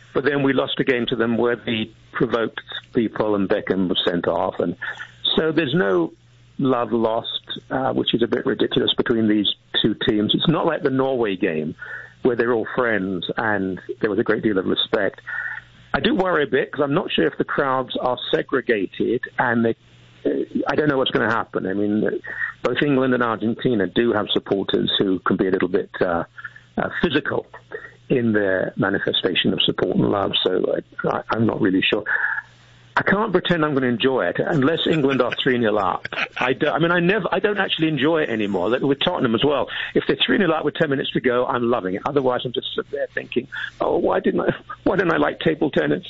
but then we lost a game to them where they provoked people and Beckham was sent off. And so there's no love lost, which is a bit ridiculous between these two teams. It's not like the Norway game where they're all friends and there was a great deal of respect. I do worry a bit because I'm not sure if the crowds are segregated and I don't know what's going to happen. I mean, both England and Argentina do have supporters who can be a little bit physical in their manifestation of support and love, so I'm not really sure. I can't pretend I'm going to enjoy it unless England are 3-0 up. I don't actually enjoy it anymore. With Tottenham as well. If they're 3-0 up with 10 minutes to go, I'm loving it. Otherwise, I'm just sitting there thinking, oh, why didn't I like table tennis?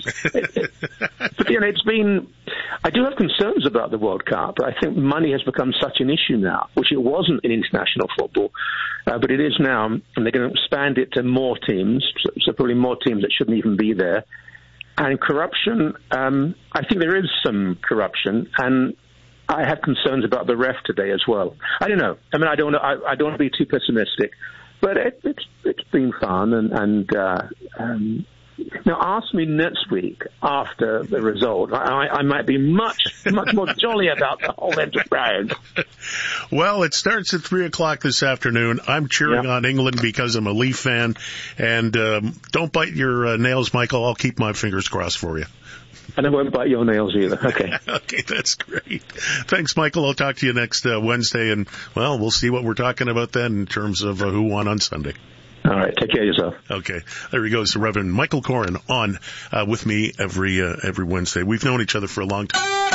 But it's been. I do have concerns about the World Cup. I think money has become such an issue now, which it wasn't in international football, but it is now, and they're going to expand it to more teams. So probably more teams that shouldn't even be there. And corruption, I think there is some corruption, and I have concerns about the ref today as well. I don't know. I mean, I don't want to be too pessimistic, but it's been fun. And now ask me next week after the result. I might be much more jolly about the whole enterprise. Well, it starts at 3:00 this afternoon. I'm cheering on England because I'm a Leaf fan. And don't bite your nails, Michael. I'll keep my fingers crossed for you. And I won't bite your nails either. Okay. Okay, that's great. Thanks, Michael. I'll talk to you next Wednesday. And, well, we'll see what we're talking about then in terms of who won on Sunday. All right. Take care of yourself. Okay. There he goes. Reverend Michael Koren on with me every Wednesday. We've known each other for a long time.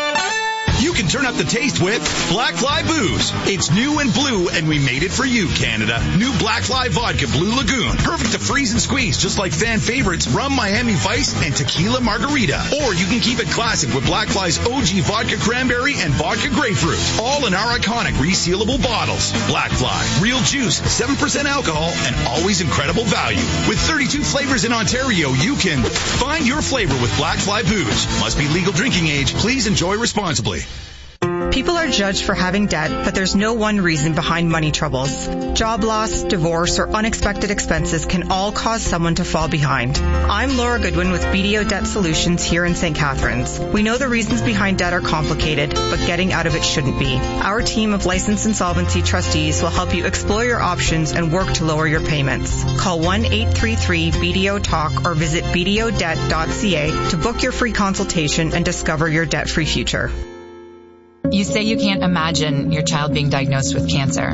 You can turn up the taste with Black Fly Booze. It's new and blue, and we made it for you, Canada. New Black Fly Vodka Blue Lagoon. Perfect to freeze and squeeze, just like fan favorites Rum Miami Vice and Tequila Margarita. Or you can keep it classic with Black Fly's OG Vodka Cranberry and Vodka Grapefruit. All in our iconic resealable bottles. Black Fly. Real juice, 7% alcohol, and always incredible value. With 32 flavors in Ontario, you can find your flavor with Black Fly Booze. Must be legal drinking age. Please enjoy responsibly. People are judged for having debt, but there's no one reason behind money troubles. Job loss, divorce, or unexpected expenses can all cause someone to fall behind. I'm Laura Goodwin with BDO Debt Solutions here in St. Catharines. We know the reasons behind debt are complicated, but getting out of it shouldn't be. Our team of licensed insolvency trustees will help you explore your options and work to lower your payments. Call 1-833-BDO-TALK or visit bdodebt.ca to book your free consultation and discover your debt-free future. You say you can't imagine your child being diagnosed with cancer,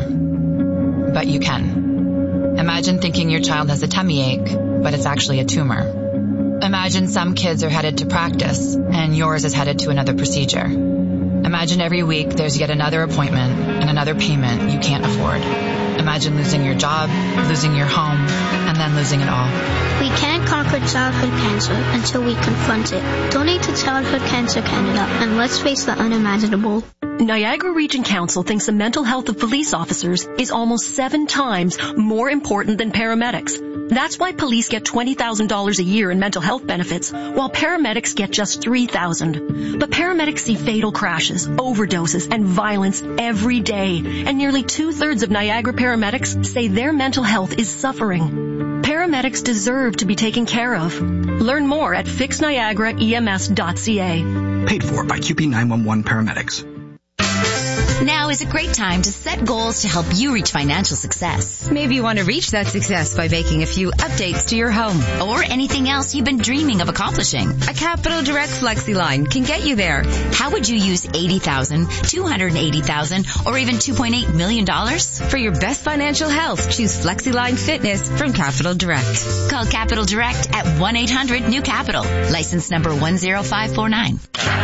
but you can. Imagine thinking your child has a tummy ache, but it's actually a tumor. Imagine some kids are headed to practice, and yours is headed to another procedure. Imagine every week there's yet another appointment and another payment you can't afford. Imagine losing your job, losing your home, and then losing it all. We can't conquer childhood cancer until we confront it. Donate to Childhood Cancer Canada, and let's face the unimaginable. Niagara Region Council thinks the mental health of police officers is almost 7 times more important than paramedics. That's why police get $20,000 a year in mental health benefits, while paramedics get just $3,000. But paramedics see fatal crashes, overdoses, and violence every day, and nearly 2/3 of Niagara paramedics say their mental health is suffering. Paramedics deserve to be taken care of. Learn more at fixniagaraems.ca. Paid for by QP 911 paramedics. Now is a great time to set goals to help you reach financial success. Maybe you want to reach that success by making a few updates to your home. Or anything else you've been dreaming of accomplishing. A Capital Direct FlexiLine can get you there. How would you use $80,000, $280,000, or even $2.8 million? For your best financial health, choose FlexiLine Fitness from Capital Direct. Call Capital Direct at 1-800-NEW-CAPITAL. License number 10549.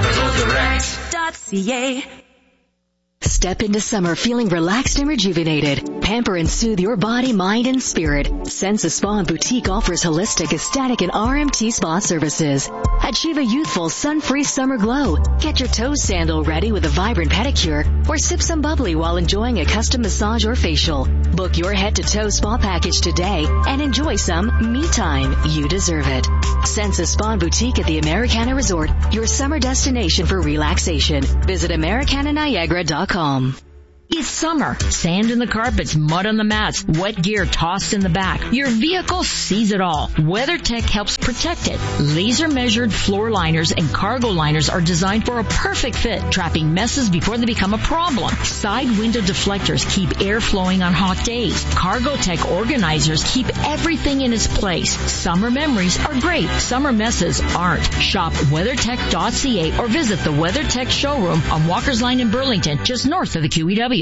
CapitalDirect.ca. Step into summer feeling relaxed and rejuvenated. Pamper and soothe your body, mind, and spirit. Sensa Spa and Boutique offers holistic, aesthetic, and RMT spa services. Achieve a youthful, sun-free summer glow. Get your toe sandal ready with a vibrant pedicure, or sip some bubbly while enjoying a custom massage or facial. Book your head-to-toe spa package today and enjoy some me time. You deserve it. Sensa Spa and Boutique at the Americana Resort, your summer destination for relaxation. Visit AmericanaNiagara.com. It's summer. Sand in the carpets, mud on the mats, wet gear tossed in the back. Your vehicle sees it all. WeatherTech helps protect it. Laser-measured floor liners and cargo liners are designed for a perfect fit, trapping messes before they become a problem. Side window deflectors keep air flowing on hot days. Cargotech organizers keep everything in its place. Summer memories are great. Summer messes aren't. Shop WeatherTech.ca or visit the WeatherTech showroom on Walker's Line in Burlington, just north of the QEW.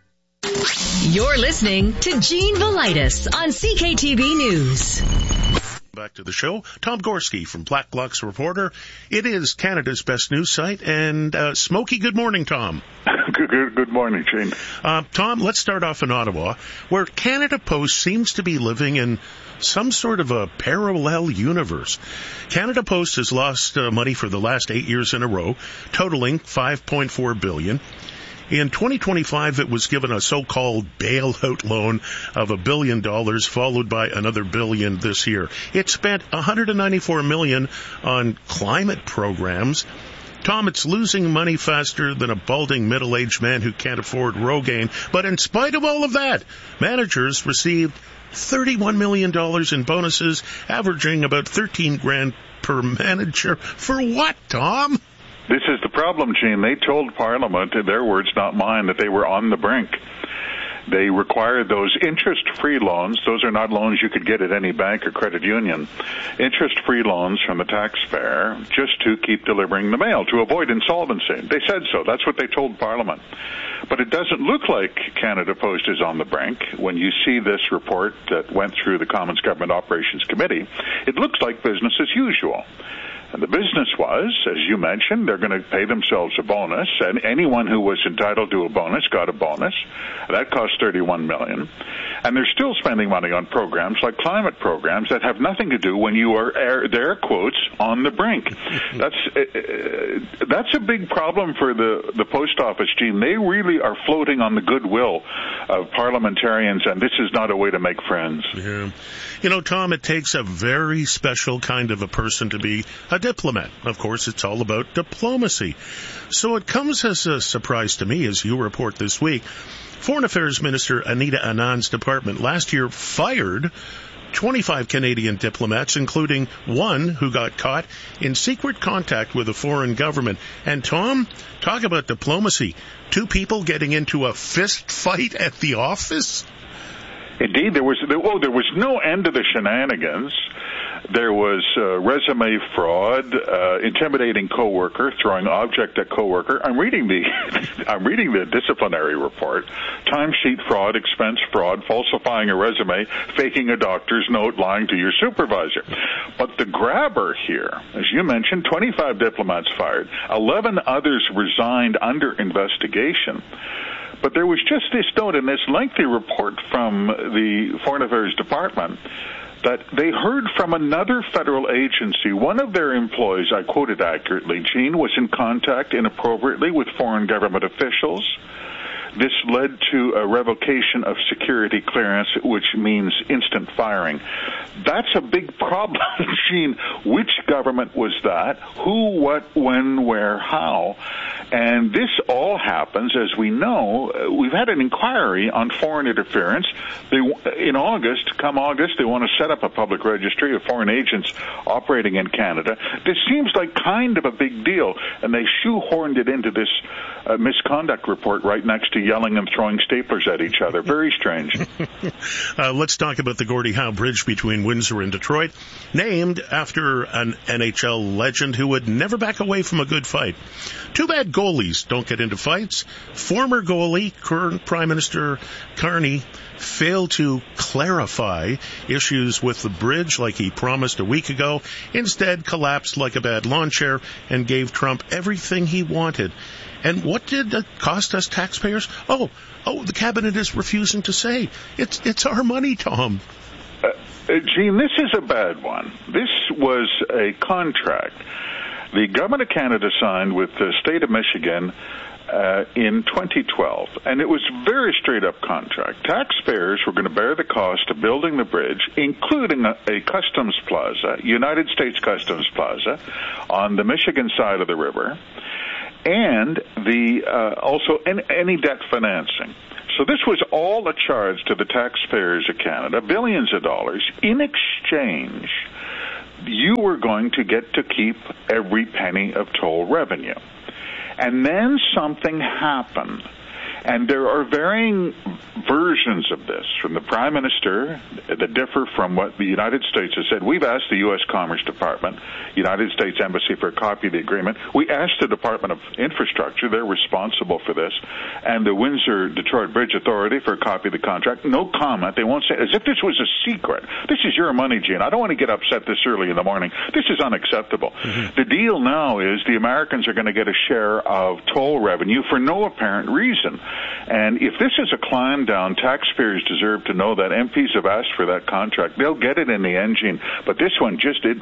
You're listening to Gene Velitis on CKTV News. Back to the show. Tom Gorski from Black Box Reporter. It is Canada's best news site. And Smokey, good morning, Tom. Good morning, Gene. Tom, let's start off in Ottawa, where Canada Post seems to be living in some sort of a parallel universe. Canada Post has lost money for the last 8 years in a row, totaling $5.4 billion. In 2025, it was given a so-called bailout loan of $1 billion, followed by another $1 billion this year. It spent $194 million on climate programs. Tom, it's losing money faster than a balding middle-aged man who can't afford Rogaine. But in spite of all of that, managers received $31 million in bonuses, averaging about $13,000 per manager. For what, Tom? This is the problem, Gene. They told Parliament, in their words, not mine, that they were on the brink. They required those interest-free loans. Those are not loans you could get at any bank or credit union. Interest-free loans from the taxpayer just to keep delivering the mail, to avoid insolvency. They said so. That's what they told Parliament. But it doesn't look like Canada Post is on the brink. When you see this report that went through the Commons Government Operations Committee, it looks like business as usual. And the business was, as you mentioned, they're going to pay themselves a bonus, and anyone who was entitled to a bonus got a bonus. That cost $31 million. And they're still spending money on programs like climate programs that have nothing to do when you are, their quotes, on the brink. That's a big problem for the post office, Gene. They really are floating on the goodwill of parliamentarians, and this is not a way to make friends. Yeah. You know, Tom, it takes a very special kind of a person to be a diplomat. Of course, it's all about diplomacy. So it comes as a surprise to me, as you report this week. Foreign Affairs Minister Anita Anand's department last year fired 25 Canadian diplomats, including one who got caught in secret contact with a foreign government. And Tom, talk about diplomacy. 2 people getting into a fist fight at the office? Indeed, there was no end to the shenanigans. There was resume fraud, intimidating coworker, throwing object at coworker. I'm reading the disciplinary report. Timesheet fraud, expense fraud, falsifying a resume, faking a doctor's note, lying to your supervisor. But the grabber here, as you mentioned, 25 diplomats fired, 11 others resigned under investigation. But there was just this note in this lengthy report from the Foreign Affairs Department that they heard from another federal agency. One of their employees, I quoted accurately, Gene, was in contact inappropriately with foreign government officials. This led to a revocation of security clearance, which means instant firing. That's a big problem, Gene. Which government was that? Who, what, when, where, how? And this all happens, as we know, we've had an inquiry on foreign interference. Come August, they want to set up a public registry of foreign agents operating in Canada. This seems like kind of a big deal, and they shoehorned it into this misconduct report right next to yelling and throwing staplers at each other. Very strange. Let's talk about the Gordie Howe Bridge between Windsor and Detroit, named after an NHL legend who would never back away from a good fight. Too bad goalies don't get into fights. Former goalie, current Prime Minister Carney, failed to clarify issues with the bridge like he promised a week ago. Instead, collapsed like a bad lawn chair and gave Trump everything he wanted. And what did it cost us taxpayers? Oh, the cabinet is refusing to say. It's our money, Tom. Gene, this is a bad one. This was a contract the Government of Canada signed with the state of Michigan in 2012, and it was a very straight-up contract. Taxpayers were going to bear the cost of building the bridge, including a customs plaza, United States Customs Plaza, on the Michigan side of the river. and also any debt financing. So this was all a charge to the taxpayers of Canada, billions of dollars. In exchange, you were going to get to keep every penny of toll revenue. And then something happened. And there are varying versions of this from the Prime Minister that differ from what the United States has said. We've asked the U.S. Commerce Department, United States Embassy, for a copy of the agreement. We asked the Department of Infrastructure, they're responsible for this, and the Windsor-Detroit Bridge Authority for a copy of the contract. No comment. They won't say, as if this was a secret. This is your money, Gene. I don't want to get upset this early in the morning. This is unacceptable. Mm-hmm. The deal now is the Americans are going to get a share of toll revenue for no apparent reason. And if this is a climb down, taxpayers deserve to know that MPs have asked for that contract. They'll get it in the end, Gene. But this one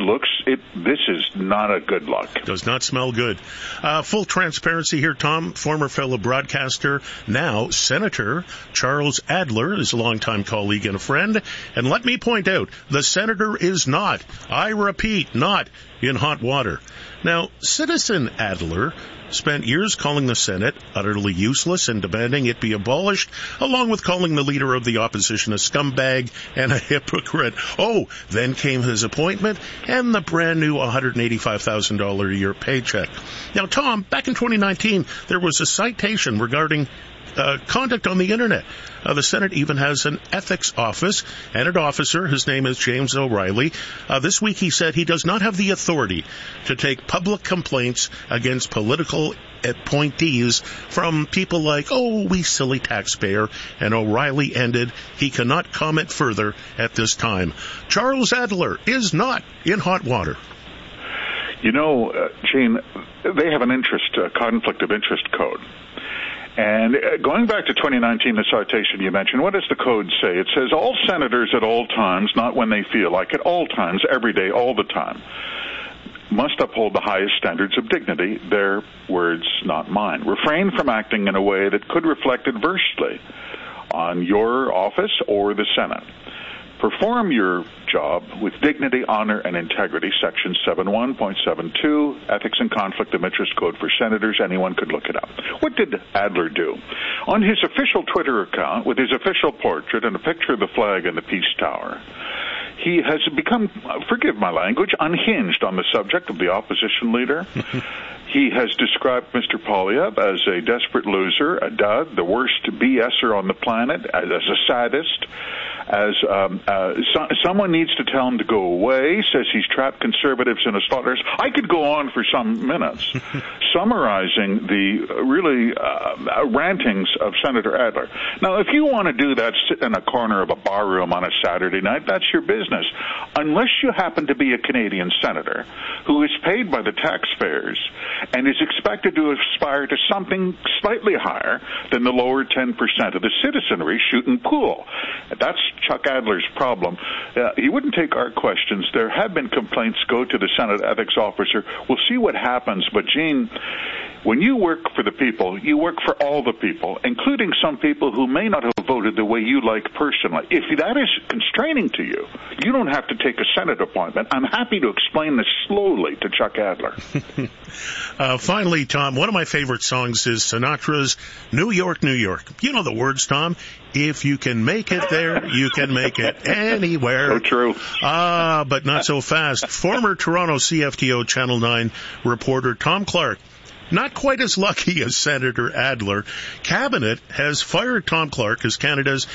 this is not a good look. Does not smell good. Full transparency here, Tom. Former fellow broadcaster, now Senator Charles Adler is a longtime colleague and a friend. And let me point out, the senator is not, I repeat, not in hot water. Now, Citizen Adler spent years calling the Senate utterly useless and demanding it be abolished, along with calling the leader of the opposition a scumbag and a hypocrite. Oh, then came his appointment and the brand new $185,000 a year paycheck. Now, Tom, back in 2019, there was a citation regarding conduct on the Internet. The Senate even has an ethics office and an officer. His name is James O'Reilly. This week he said he does not have the authority to take public complaints against political appointees from people like, oh, we silly taxpayer. And O'Reilly ended, he cannot comment further at this time. Charles Adler is not in hot water. You know, Gene, they have an conflict of interest code. And going back to 2019, the citation you mentioned, what does the code say? It says all senators at all times, not when they feel like it, all times, every day, all the time, must uphold the highest standards of dignity, their words, not mine. Refrain from acting in a way that could reflect adversely on your office or the Senate. Perform your job with dignity, honor, and integrity, Section 71.72, Ethics and Conflict of Interest Code for Senators. Anyone could look it up. What did Adler do? On his official Twitter account, with his official portrait and a picture of the flag in the Peace Tower, he has become, forgive my language, unhinged on the subject of the opposition leader. He has described Mr. Poilievre as a desperate loser, a dud, the worst BSer on the planet, as a sadist, as someone needs to tell him to go away, says he's trapped conservatives in a slaughterhouse. I could go on for some minutes summarizing the really rantings of Senator Adler. Now, if you want to do that, sit in a corner of a bar room on a Saturday night, that's your business. Unless you happen to be a Canadian senator who is paid by the taxpayers and is expected to aspire to something slightly higher than the lower 10% of the citizenry shooting pool. That's Chuck Adler's problem. He wouldn't take our questions. There have been complaints. Go to the Senate ethics officer. We'll see what happens. But, Gene, when you work for the people, you work for all the people, including some people who may not have voted the way you like personally. If that is constraining to you, you don't have to take a Senate appointment. I'm happy to explain this slowly to Chuck Adler. Finally, Tom, one of my favorite songs is Sinatra's New York, New York. You know the words, Tom. If you can make it there, you can make it anywhere. So true. But not so fast. Former Toronto CFTO Channel 9 reporter Tom Clark, not quite as lucky as Senator Adler. Cabinet has fired Tom Clark as Canada's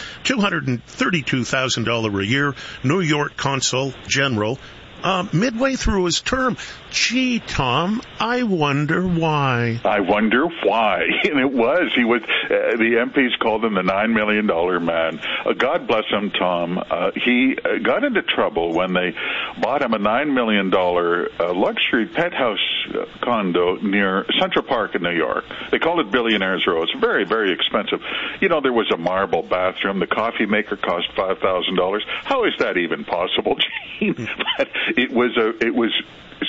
$232,000 a year New York Consul General midway through his term. Gee, Tom, I wonder why. I wonder why. And it was. He was. The MPs called him the $9 million man. God bless him, Tom. He got into trouble when they bought him a $9 million luxury penthouse condo near Central Park in New York. They called it Billionaire's Row. It's very, very expensive. You know, there was a marble bathroom. The coffee maker cost $5,000. How is that even possible, Gene? It was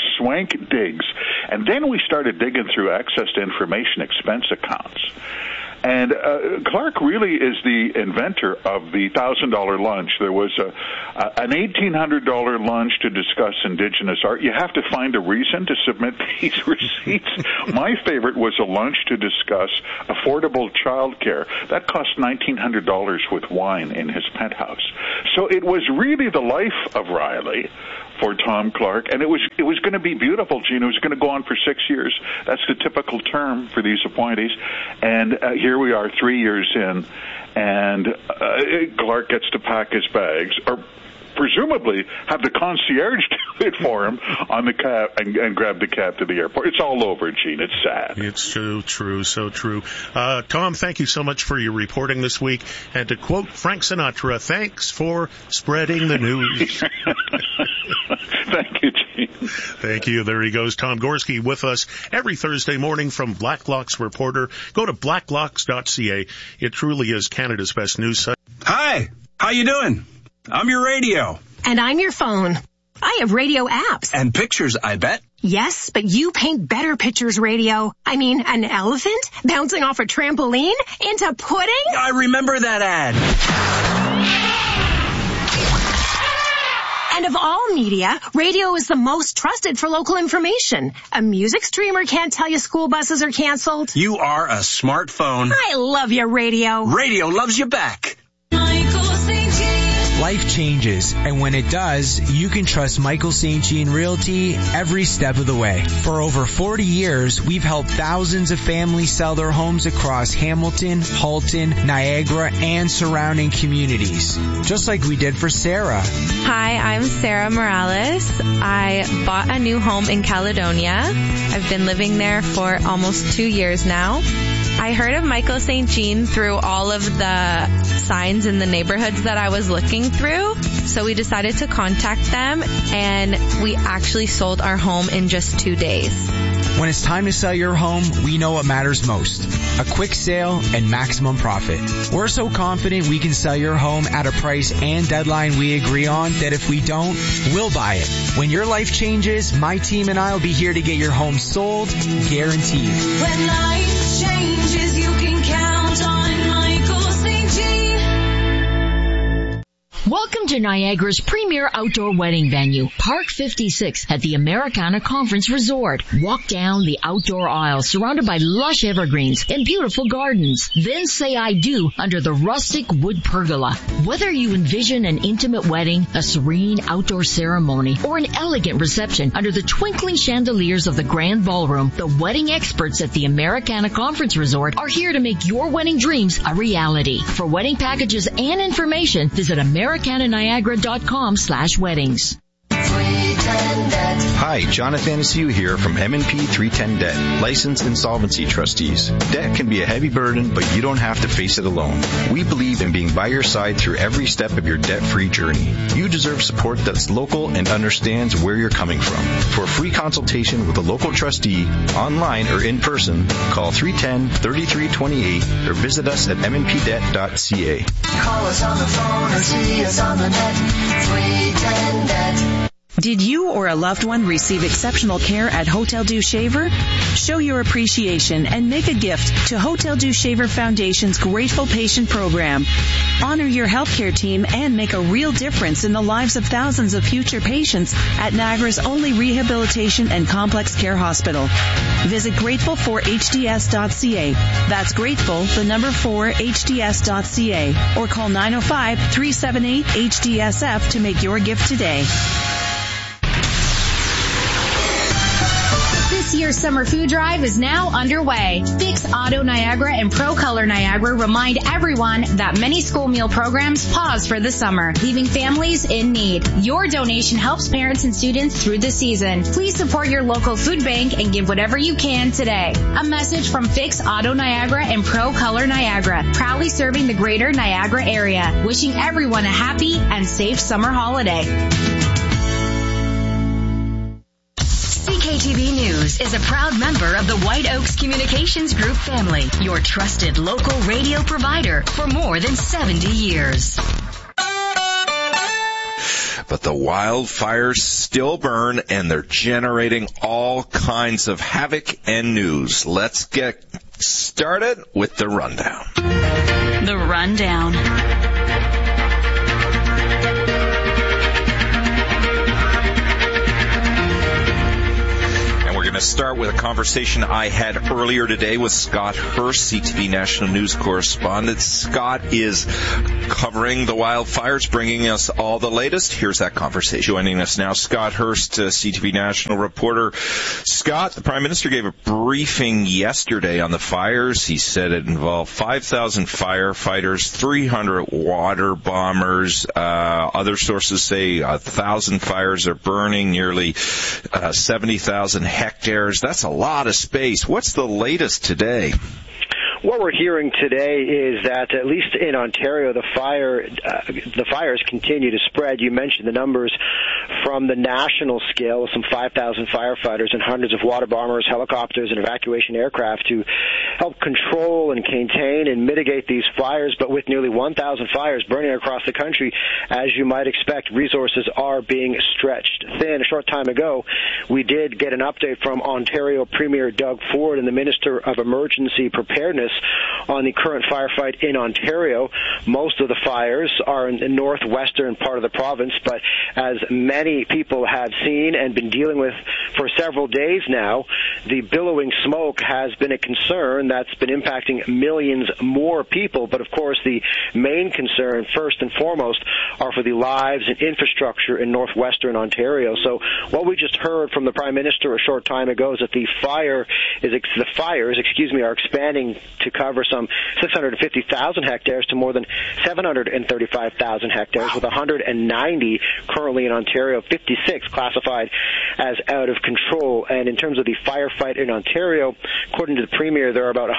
swank digs. And then we started digging through access to information expense accounts. And Clark really is the inventor of the $1,000 lunch. There was an $1,800 lunch to discuss Indigenous art. You have to find a reason to submit these receipts. My favorite was a lunch to discuss affordable childcare. That cost $1,900 with wine in his penthouse. So it was really the life of Riley for Tom Clark, and it was going to be beautiful, Gene. It was going to go on for 6 years. That's the typical term for these appointees. And here we are 3 years in, and Clark gets to pack his bags, or presumably have the concierge do it for him on the cab and grab the cab to the airport. It's all over, Gene. It's sad. It's so true, so true. Tom, thank you so much for your reporting this week. And to quote Frank Sinatra, thanks for spreading the news. Thank you, Gene. Thank you. There he goes. Tom Gorski with us every Thursday morning from Blacklocks Reporter. Go to blacklocks.ca. It truly is Canada's best news site. Hi. How you doing? I'm your radio. And I'm your phone. I have radio apps. And pictures, I bet. Yes, but you paint better pictures, radio. I mean, an elephant bouncing off a trampoline into pudding? I remember that ad. And of all media, radio is the most trusted for local information. A music streamer can't tell you school buses are canceled. You are a smartphone. I love your radio. Radio loves you back. Life changes, and when it does, you can trust Michael St. Jean Realty every step of the way. For over 40 years, we've helped thousands of families sell their homes across Hamilton, Halton, Niagara, and surrounding communities. Just like we did for Sarah. Hi, I'm Sarah Morales. I bought a new home in Caledonia. I've been living there for almost 2 years now. I heard of Michael St. Jean through all of the signs in the neighborhoods that I was looking through. So we decided to contact them, and we actually sold our home in just 2 days. When it's time to sell your home, we know what matters most. A quick sale and maximum profit. We're so confident we can sell your home at a price and deadline we agree on that if we don't, we'll buy it. When your life changes, my team and I will be here to get your home sold, guaranteed. When life changes, you can count on Michael St. Jean. Welcome to Niagara's premier outdoor wedding venue, Park 56 at the Americana Conference Resort. Walk down the outdoor aisle surrounded by lush evergreens and beautiful gardens. Then say I do under the rustic wood pergola. Whether you envision an intimate wedding, a serene outdoor ceremony, or an elegant reception under the twinkling chandeliers of the grand ballroom, the wedding experts at the Americana Conference Resort are here to make your wedding dreams a reality. For wedding packages and information, visit americananiagara.com/weddings. Hi, Jonathan Asiu here from M&P 310 Debt, licensed insolvency trustees. Debt can be a heavy burden, but you don't have to face it alone. We believe in being by your side through every step of your debt-free journey. You deserve support that's local and understands where you're coming from. For a free consultation with a local trustee, online or in person, call 310-3328 or visit us at mnpdebt.ca. Call us on the phone or see us on the net. 310 Debt. Did you or a loved one receive exceptional care at Hotel Dieu Shaver? Show your appreciation and make a gift to Hotel Dieu Shaver Foundation's Grateful Patient Program. Honor your healthcare team and make a real difference in the lives of thousands of future patients at Niagara's only rehabilitation and complex care hospital. Visit grateful4hds.ca. That's grateful, the number 4hds.ca, or call 905-378-HDSF to make your gift today. This year's summer food drive is now underway. Fix Auto Niagara and Pro Color Niagara remind everyone that many school meal programs pause for the summer, leaving families in need. Your donation helps parents and students through the season. Please support your local food bank and give whatever you can today. A message from Fix Auto Niagara and Pro Color Niagara, proudly serving the greater Niagara area. Wishing everyone a happy and safe summer holiday. CKTV News is a proud member of the White Oaks Communications Group family, your trusted local radio provider for more than 70 years. but the wildfires still burn, and they're generating all kinds of havoc and news. Let's get started with the rundown. The rundown. We're going to start with a conversation I had earlier today with Scott Hurst, CTV National News correspondent. Scott is covering the wildfires, bringing us all the latest. Here's that conversation. Joining us now, Scott Hurst, CTV National reporter. Scott, the Prime Minister gave a briefing yesterday on the fires. He said it involved 5,000 firefighters, 300 water bombers. Other sources say 1,000 fires are burning, nearly 70,000 hectares. That's a lot of space. What's the latest today? What we're hearing today is that, at least in Ontario, the fires continue to spread. You mentioned the numbers from the national scale, with some 5,000 firefighters and hundreds of water bombers, helicopters, and evacuation aircraft to help control and contain and mitigate these fires. But with nearly 1,000 fires burning across the country, as you might expect, resources are being stretched thin. A short time ago, we did get an update from Ontario Premier Doug Ford and the Minister of Emergency Preparedness on the current firefight in Ontario. Most of the fires are in the northwestern part of the province, but as many people have seen and been dealing with for several days now, the billowing smoke has been a concern that's been impacting millions more people. But of course, the main concern, first and foremost, are for the lives and infrastructure in northwestern Ontario. So what we just heard from the Prime Minister a short time ago is that the fires are expanding to cover some 650,000 hectares to more than 735,000 hectares, with 190 currently in Ontario, 56 classified as out of control. And in terms of the firefight in Ontario, according to the Premier, there are about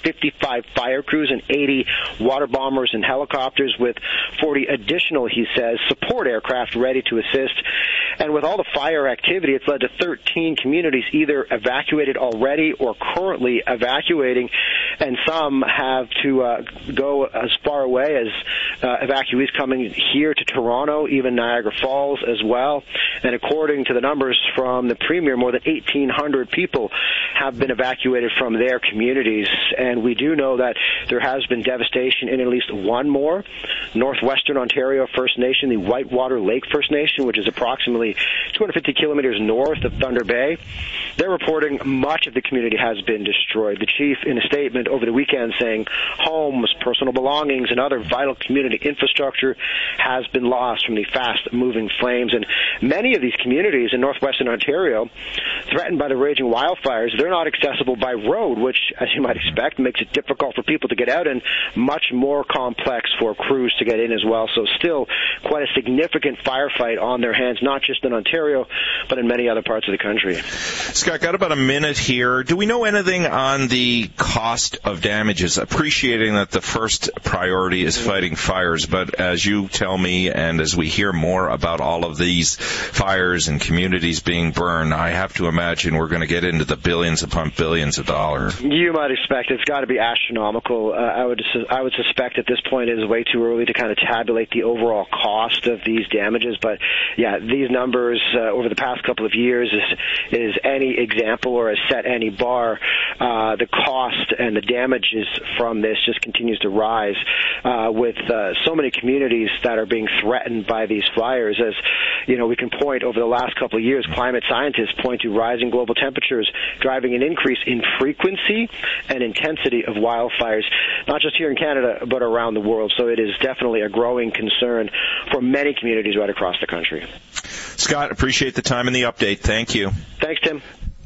155 fire crews and 80 water bombers and helicopters, with 40 additional, he says, support aircraft ready to assist. And with all the fire activity, it's led to 13 communities either evacuated already or currently evacuating, and some have to go as far away as evacuees coming here to Toronto, even Niagara Falls as well. And according to the numbers from the Premier, more than 1,800 people have been evacuated from their communities. And we do know that there has been devastation in at least one more, Northwestern Ontario First Nation, the Whitewater Lake First Nation, which is approximately 250 kilometers north of Thunder Bay. They're reporting much of the community has been destroyed. The chief, in a statement over the weekend, saying homes, personal belongings, and other vital community infrastructure has been lost from the fast-moving flames. And many of these communities in northwestern Ontario, threatened by the raging wildfires, they're not accessible by road, which, as you might expect, makes it difficult for people to get out and much more complex for crews to get in as well. So still quite a significant firefight on their hands, not just in Ontario, but in many other parts of the country. Scott, got about a minute here. Do we know anything on the cost of damages? Appreciating that the first priority is fighting fires, but as you tell me, and as we hear more about all of these fires and communities being burned, I have to imagine we're going to get into the billions upon billions of dollars. You might expect it's got to be astronomical. I would suspect at this point it is way too early to kind of tabulate the overall cost of these damages. But yeah, these numbers over the past couple of years is any example or has set any bar. The cost and the damages from this just continues to rise with so many communities that are being threatened by these fires. As you know, we can point over the last couple of years, climate scientists point to rising global temperatures driving an increase in frequency and intensity of wildfires, not just here in Canada, but around the world. So it is definitely a growing concern for many communities right across the country. Scott, appreciate the time and the update. Thank you. Thanks, Tim.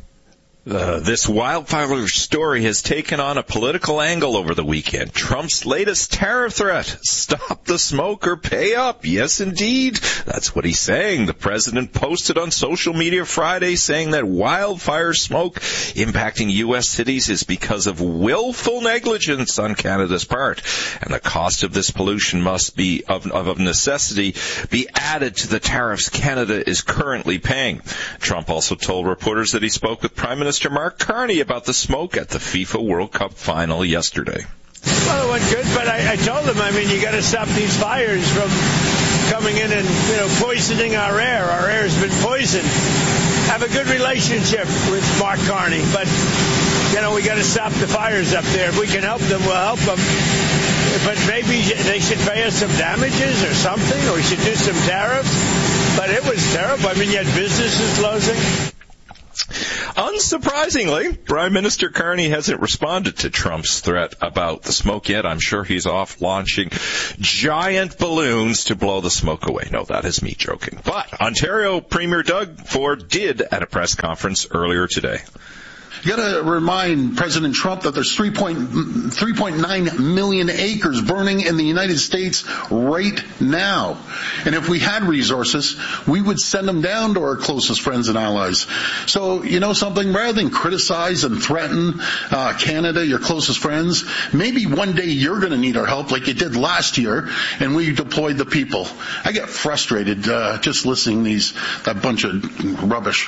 This wildfire story has taken on a political angle over the weekend. Trump's latest tariff threat: stop the smoke or pay up. Yes, indeed. That's what he's saying. The president posted on social media Friday saying that wildfire smoke impacting U.S. cities is because of willful negligence on Canada's part. And the cost of this pollution must be, of necessity, be added to the tariffs Canada is currently paying. Trump also told reporters that he spoke with Prime Minister Mark Carney about the smoke at the FIFA World Cup final yesterday. Well, it went good, but I told him, you got to stop these fires from coming in and, poisoning our air. Our air's been poisoned. Have a good relationship with Mark Carney, but, we got to stop the fires up there. If we can help them, we'll help them. But maybe they should pay us some damages or something, or we should do some tariffs. But it was terrible. I mean, you had businesses closing. Unsurprisingly, Prime Minister Carney hasn't responded to Trump's threat about the smoke yet. I'm sure he's off launching giant balloons to blow the smoke away. No, that is me joking. But Ontario Premier Doug Ford did at a press conference earlier today. You got to remind President Trump that there's 3.9 million acres burning in the United States right now. And if we had resources, we would send them down to our closest friends and allies. So, something, rather than criticize and threaten Canada, your closest friends, maybe one day you're going to need our help like you did last year, and we deployed the people. I get frustrated just listening to that bunch of rubbish.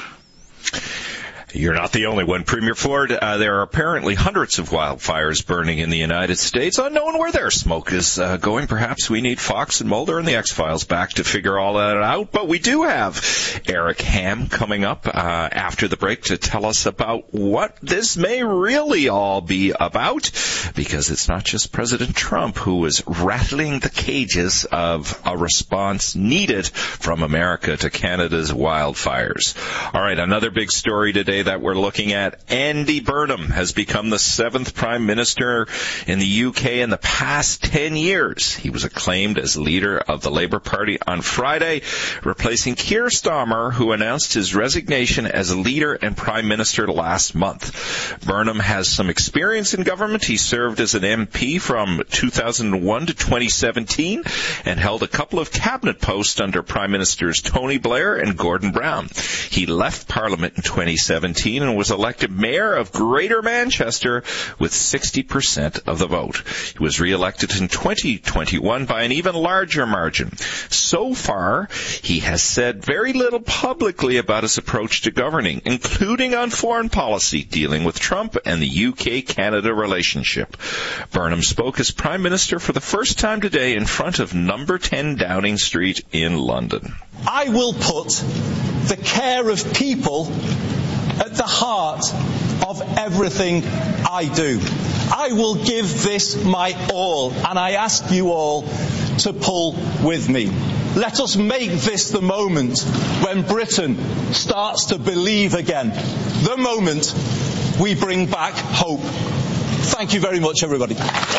You're not the only one, Premier Ford. There are apparently hundreds of wildfires burning in the United States. Unknown where their smoke is going. Perhaps we need Fox and Mulder and the X-Files back to figure all that out. But we do have Eric Ham coming up after the break to tell us about what this may really all be about. Because it's not just President Trump who is rattling the cages of a response needed from America to Canada's wildfires. All right, another big story today that we're looking at. Andy Burnham has become the 7th Prime Minister in the UK in the past 10 years. He was acclaimed as leader of the Labour Party on Friday, replacing Keir Starmer, who announced his resignation as leader and Prime Minister last month. Burnham has some experience in government. He served as an MP from 2001 to 2017 and held a couple of cabinet posts under Prime Ministers Tony Blair and Gordon Brown. He left Parliament in 2017 and was elected mayor of Greater Manchester with 60% of the vote. He was re-elected in 2021 by an even larger margin. So far, he has said very little publicly about his approach to governing, including on foreign policy, dealing with Trump and the UK-Canada relationship. Burnham spoke as Prime Minister for the first time today in front of number 10 Downing Street in London. I will put the care of people at the heart of everything I do. I will give this my all, and I ask you all to pull with me. Let us make this the moment when Britain starts to believe again. The moment we bring back hope. Thank you very much, everybody.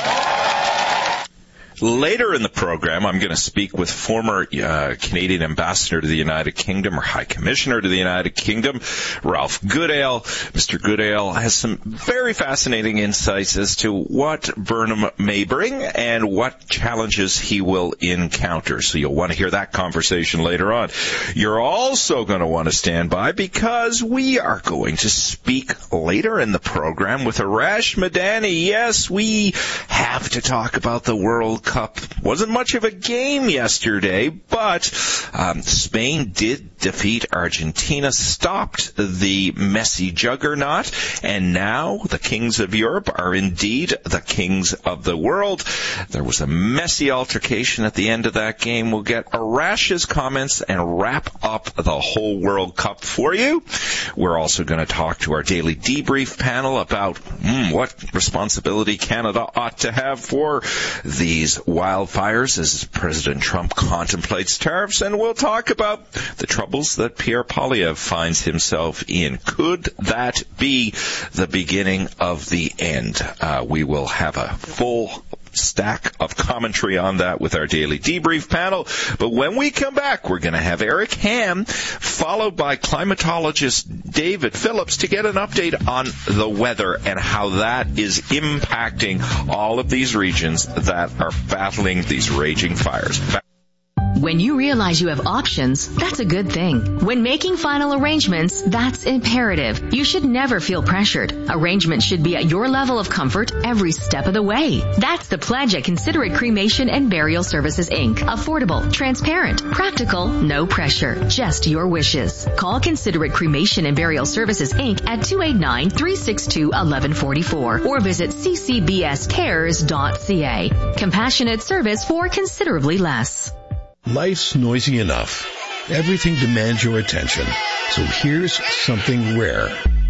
Later in the program, I'm going to speak with former Canadian ambassador to the United Kingdom, or High Commissioner to the United Kingdom, Ralph Goodale. Mr. Goodale has some very fascinating insights as to what Burnham may bring and what challenges he will encounter. So you'll want to hear that conversation later on. You're also going to want to stand by because we are going to speak later in the program with Arash Madani. Yes, we have to talk about the World Cup. Wasn't much of a game yesterday, but Spain did defeat Argentina, stopped the Messi juggernaut, and now the kings of Europe are indeed the kings of the world. There was a messy altercation at the end of that game. We'll get Arash's comments and wrap up the whole World Cup for you. We're also going to talk to our daily debrief panel about what responsibility Canada ought to have for these wildfires as President Trump contemplates tariffs, and we'll talk about the troubles that Pierre Poilievre finds himself in. Could that be the beginning of the end? We will have a full stack of commentary on that with our daily debrief panel. But when we come back, we're going to have Eric Ham, followed by climatologist David Phillips, to get an update on the weather and how that is impacting all of these regions that are battling these raging fires. When you realize you have options, that's a good thing. When making final arrangements, that's imperative. You should never feel pressured. Arrangements should be at your level of comfort every step of the way. That's the pledge at Considerate Cremation and Burial Services, Inc. Affordable, transparent, practical, no pressure, just your wishes. Call Considerate Cremation and Burial Services, Inc. at 289-362-1144 or visit ccbscares.ca. Compassionate service for considerably less. Life's noisy enough. Everything demands your attention. So here's something rare.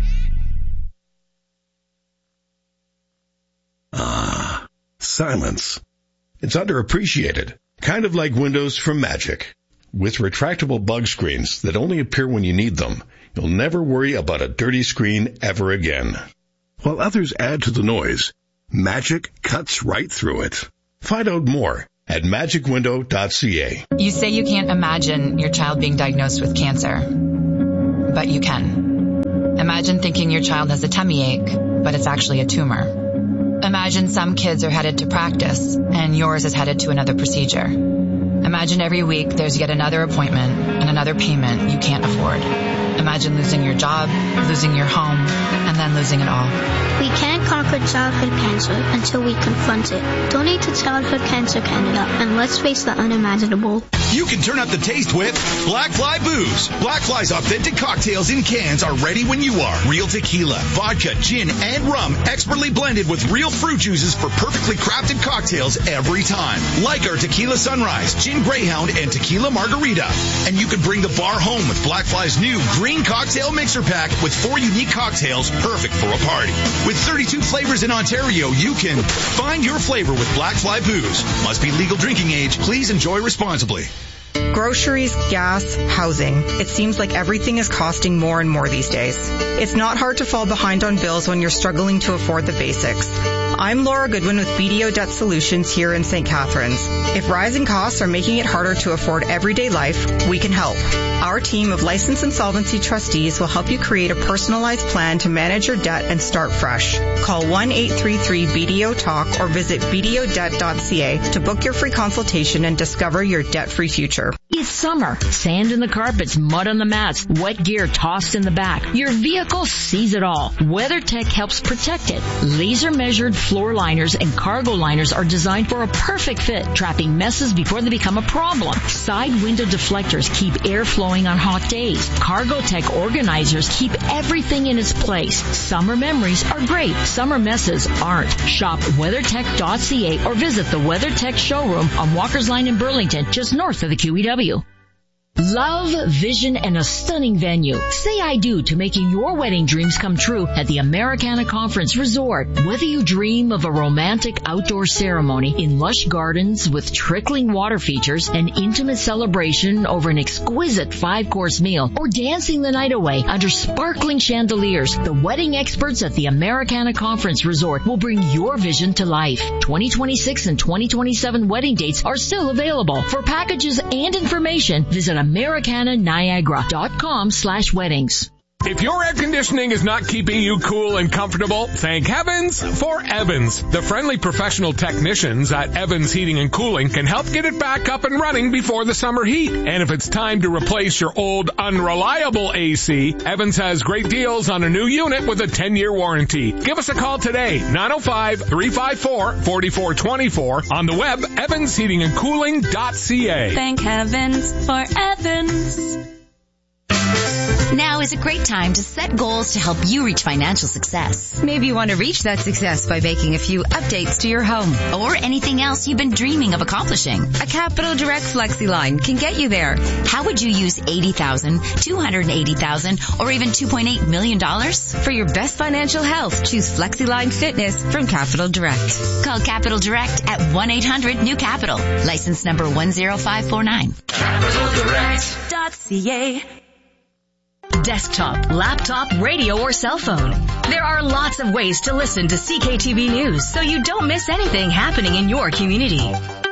Silence. It's underappreciated. Kind of like windows from Magic. With retractable bug screens that only appear when you need them, you'll never worry about a dirty screen ever again. While others add to the noise, Magic cuts right through it. Find out more at magicwindow.ca. You say you can't imagine your child being diagnosed with cancer, but you can. Imagine thinking your child has a tummy ache, but it's actually a tumor. Imagine some kids are headed to practice and yours is headed to another procedure. Imagine every week there's yet another appointment and another payment you can't afford. Imagine losing your job, losing your home, and then losing it all. We can't conquer childhood cancer until we confront it. Donate to Childhood Cancer Canada and let's face the unimaginable. You can turn up the taste with Black Fly Booze. Black Fly's authentic cocktails in cans are ready when you are. Real tequila, vodka, gin, and rum expertly blended with real fruit juices for perfectly crafted cocktails every time. Like our Tequila Sunrise, Gin Greyhound, and Tequila Margarita. And you can bring the bar home with Black Fly's new Green Cocktail Mixer Pack with 4 unique cocktails perfect for a party. With 32 flavors in Ontario, you can find your flavor with Black Fly Booze. Must be legal drinking age. Please enjoy responsibly. Groceries, gas, housing. It seems like everything is costing more and more these days. It's not hard to fall behind on bills when you're struggling to afford the basics. I'm Laura Goodwin with BDO Debt Solutions here in St. Catharines. If rising costs are making it harder to afford everyday life, we can help. Our team of licensed insolvency trustees will help you create a personalized plan to manage your debt and start fresh. Call 1-833-BDO-TALK or visit bdodebt.ca to book your free consultation and discover your debt-free future. It's summer. Sand in the carpets, mud on the mats, wet gear tossed in the back. Your vehicle sees it all. WeatherTech helps protect it. Laser-measured floor liners and cargo liners are designed for a perfect fit, trapping messes before they become a problem. Side window deflectors keep air flowing on hot days. Cargotech organizers keep everything in its place. Summer memories are great. Summer messes aren't. Shop WeatherTech.ca or visit the WeatherTech showroom on Walker's Line in Burlington, just north of the QEW. Love, vision, and a stunning venue. Say I do to making your wedding dreams come true at the Americana Conference Resort. Whether you dream of a romantic outdoor ceremony in lush gardens with trickling water features, an intimate celebration over an exquisite 5-course meal, or dancing the night away under sparkling chandeliers, the wedding experts at the Americana Conference Resort will bring your vision to life. 2026 and 2027 wedding dates are still available. For packages and information, visit AmericanaNiagara.com/weddings. If your air conditioning is not keeping you cool and comfortable, thank heavens for Evans. The friendly professional technicians at Evans Heating and Cooling can help get it back up and running before the summer heat. And if it's time to replace your old unreliable AC, Evans has great deals on a new unit with a 10-year warranty. Give us a call today, 905-354-4424. On the web, evansheatingandcooling.ca. Thank heavens for Evans. Now is a great time to set goals to help you reach financial success. Maybe you want to reach that success by making a few updates to your home. Or anything else you've been dreaming of accomplishing. A Capital Direct FlexiLine can get you there. How would you use $80,000, $280,000, or even $2.8 million? For your best financial health, choose FlexiLine Fitness from Capital Direct. Call Capital Direct at 1-800-NEW-CAPITAL. License number 10549. CapitalDirect.ca. Desktop, laptop, radio, or cell phone. There are lots of ways to listen to CKTV News so you don't miss anything happening in your community.